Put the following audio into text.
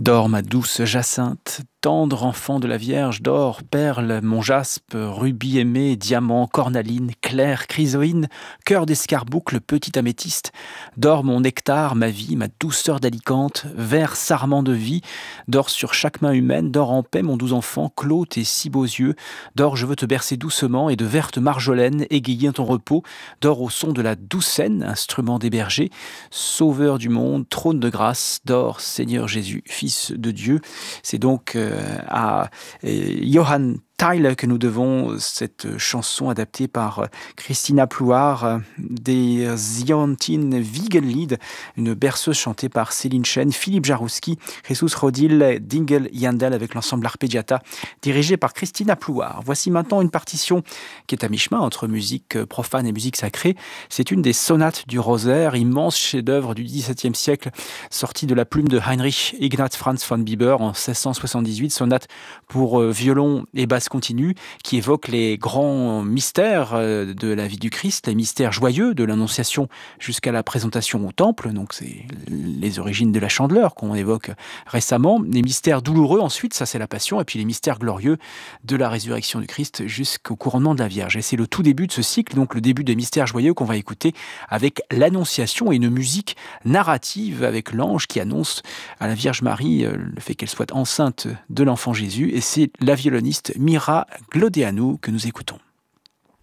Dors ma douce Jacinthe, tendre enfant de la Vierge, dors, perle, mon jaspe, rubis aimé, diamant, cornaline, clair, chrysoïne, cœur d'escarboucle, petit améthyste, dors mon nectar, ma vie, ma douceur d'Alicante, vert sarment de vie, dors sur chaque main humaine, dors en paix mon doux enfant, clos tes si beaux yeux, dors je veux te bercer doucement et de vertes marjolaines égayer ton repos, dors au son de la doucenne, instrument des bergers, sauveur du monde, trône de grâce, dors Seigneur Jésus, Fils de Dieu. C'est donc à Johann Tyler que nous devons cette chanson adaptée par Christina Plouard des Ziontin Wiegenlied, une berceuse chantée par Céline Chen, Philippe Jarouski, Jesus Rodil, Dingel Yandel avec l'ensemble Arpeggiata dirigé par Christina Plouard. Voici maintenant une partition qui est à mi-chemin entre musique profane et musique sacrée. C'est une des sonates du Rosaire, immense chef-d'œuvre du XVIIe siècle, sorti de la plume de Heinrich Ignaz Franz von Bieber en 1678, sonate pour violon et basse continue, qui évoque les grands mystères de la vie du Christ, les mystères joyeux de l'Annonciation jusqu'à la présentation au Temple, donc c'est les origines de la Chandeleur qu'on évoque récemment, les mystères douloureux ensuite, ça c'est la Passion, et puis les mystères glorieux de la résurrection du Christ jusqu'au couronnement de la Vierge. Et c'est le tout début de ce cycle, donc le début des mystères joyeux qu'on va écouter avec l'Annonciation et une musique narrative avec l'ange qui annonce à la Vierge Marie le fait qu'elle soit enceinte de l'enfant Jésus, et c'est la violoniste Mira Glodianu que nous écoutons.